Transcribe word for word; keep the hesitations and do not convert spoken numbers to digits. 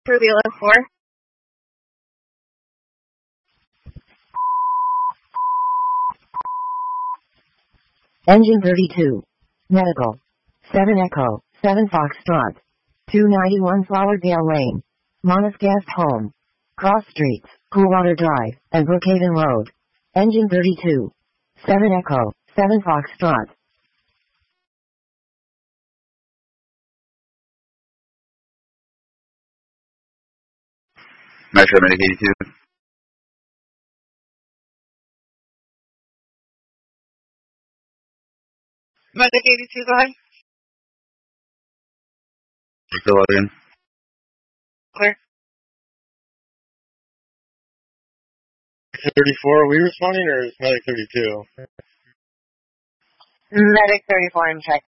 Rubio four. Engine thirty-two. Medical. seven Echo, seven Foxtrot. two ninety-one Flowerdale Lane. Monaskast Home. Cross Streets, Coolwater Drive, and Brookhaven Road. Engine thirty-two. seven Echo, seven Foxtrot. Metro Medic eighty-two. Medic eighty-two, go ahead. Still logging. Clear. thirty-four, are we responding or is Medic thirty-two? Medic thirty-four in check.